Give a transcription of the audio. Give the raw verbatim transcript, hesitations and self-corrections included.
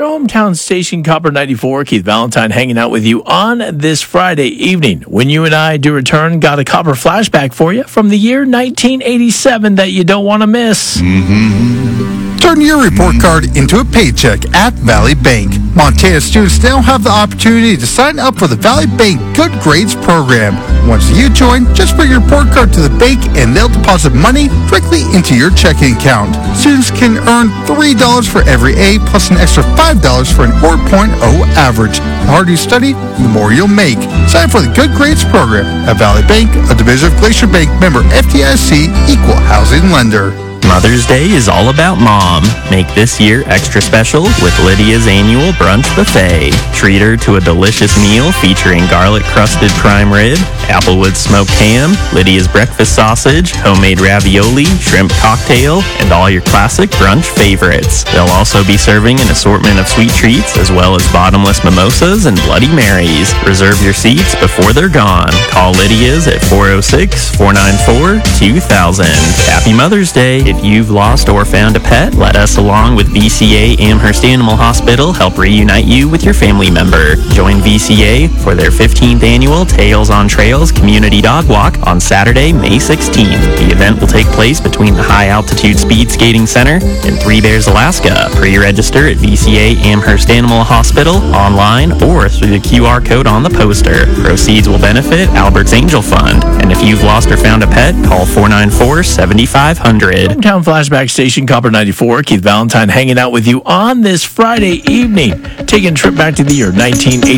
hometown station, Copper ninety-four. Keith Valentine hanging out with you on this Friday evening. When you and I do return, got a Copper flashback for you from the year nineteen eighty-seven that you don't want to miss. Mm-hmm. Turn your report card into a paycheck at Valley Bank. Montana students now have the opportunity to sign up for the Valley Bank Good Grades program. Once you join, just bring your report card to the bank and they'll deposit money directly into your checking account. Students can earn three dollars for every A plus an extra five dollars for an four point oh average. The harder you study, the more you'll make. Sign up for the Good Grades program at Valley Bank, a division of Glacier Bank, member F D I C, equal housing lender. Mother's Day is all about Mom. Make this year extra special with Lydia's annual brunch buffet. Treat her to a delicious meal featuring garlic-crusted prime rib, Applewood smoked ham, Lydia's breakfast sausage, homemade ravioli, shrimp cocktail, and all your classic brunch favorites. They'll also be serving an assortment of sweet treats as well as bottomless mimosas and Bloody Marys. Reserve your seats before they're gone. Call Lydia's at four oh six, four nine four, two thousand. Happy Mother's Day. If you've lost or found a pet, let us along with V C A Amherst Animal Hospital help reunite you with your family member. Join V C A for their fifteenth annual Tails on Trails Community Dog Walk on Saturday, May sixteenth. The event will take place between the High Altitude Speed Skating Center and Three Bears, Alaska. Pre-register at V C A Amherst Animal Hospital, online, or through the Q R code on the poster. Proceeds will benefit Albert's Angel Fund. And if you've lost or found a pet, call four nine four, seven five zero zero. Hometown flashback station, Copper ninety-four. Keith Valentine hanging out with you on this Friday evening, taking a trip back to the year nineteen eighty.